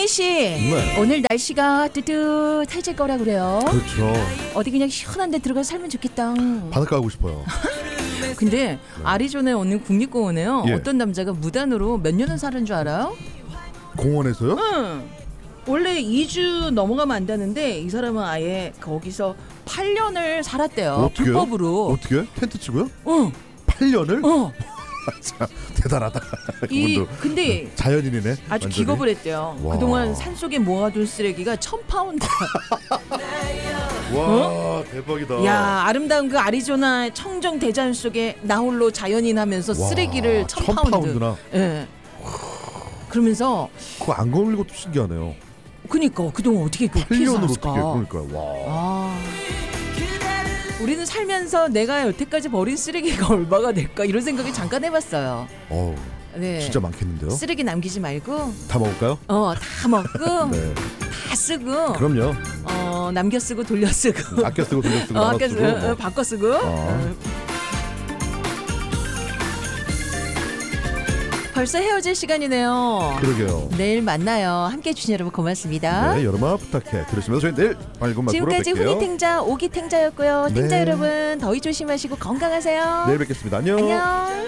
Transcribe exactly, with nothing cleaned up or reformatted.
씨, 네. 오늘 날씨가 뜨뜻해질 거라 그래요. 그렇죠. 어디 그냥 시원한 데 들어가 살면 좋겠다. 바닷가 가고 싶어요. 근데 네. 아리조나에 오는 국립공원에요. 예. 어떤 남자가 무단으로 몇 년을 사는 줄 알아요? 공원에서요? 응. 원래 이 주 넘어가면 안 되는데 이 사람은 아예 거기서 팔 년을 살았대요. 어떻게요? 불법으로. 어떻게? 텐트 치고요? 어. 팔 년을? 어. 참 대단하다. 이 그분도 근데 자연인이네. 아주 완전히. 기겁을 했대요. 와. 그동안 산속에 모아둔 쓰레기가 천 파운드. 와 어? 대박이다. 야, 아름다운 그 아리조나 청정 대자연 속에 나홀로 자연인 하면서 와, 쓰레기를 천 천 파운드. 파운드나. 예. 그러면서 그거 안 걸린 것도 신기하네요. 그니까 그동안 어떻게 그 팔 피해서 년으로 살았을까? 어떻게 그러니까 와. 아. 우리는 살면서 내가 여태까지 버린 쓰레기가 얼마가 될까 이런 생각이 잠깐 해봤어요. 어우, 네. 진짜 많겠는데요? 쓰레기 남기지 말고 다 먹을까요? 어 다 먹고 네. 다 쓰고 그럼요. 어 남겨 쓰고 돌려 쓰고 아껴 쓰고 돌려 쓰고 어, 나눠 아껴 쓰고. 쓰고 뭐. 어, 바꿔 쓰고 어. 어. 벌써 헤어질 시간이네요. 그러게요. 내일 만나요. 함께해 주신 여러분 고맙습니다. 네, 여름아 부탁해. 들으시면서 저희 내일 밝은 맛으로 지금까지 뵐게요. 훈이탱자 오기탱자였고요. 네. 탱자 여러분 더위 조심하시고 건강하세요. 내일 뵙겠습니다. 안녕. 안녕.